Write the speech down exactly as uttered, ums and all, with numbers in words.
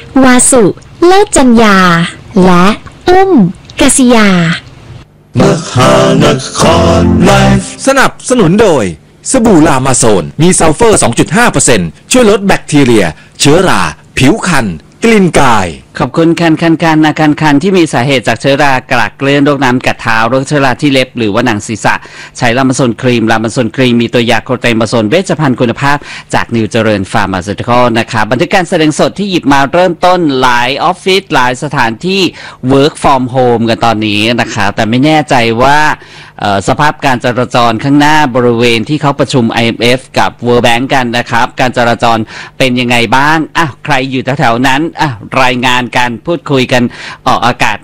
วาสุเลิศจัญญาและอุ้มกษิยามหานครไลฟ์สนับสนุนโดยสบู่ลามาโซนมีซัลเฟอร์ สองจุดห้าเปอร์เซ็นต์ ช่วยลดแบคทีเรียเชื้อราผิวคันกลิ่นกายขอบคุณคันคันคันอาการคันที่มีสาเหตุจากเชื้อรากระเกลื่อนโรคน้ำกัดเท้าโรคเชื้อราที่เล็บหรือว่าหนังศีรษะใช้ลามาโซนครีมลามาโซนครีมมีตัวยาโคเตมาโซนเวชภัณฑ์คุณภาพจากนิวเจริญฟาร์มาซูติคอลนะคะบันทึกการแสดงสดที่หยิบมาเริ่มต้นหลายออฟฟิศหลายสถานที่ work from home กันตอนนี้นะคะแต่ไม่แน่ใจว่าสภาพการจราจรข้างหน้าบริเวณที่เขาประชุม ไอ เอ็ม เอฟ กับ World Bank กันนะครับการจราจรเป็นยังไงบ้างอ่ะใครอยู่แถวๆนั้นอ่ะรายงานกันพูดคุยกันออกอากาศ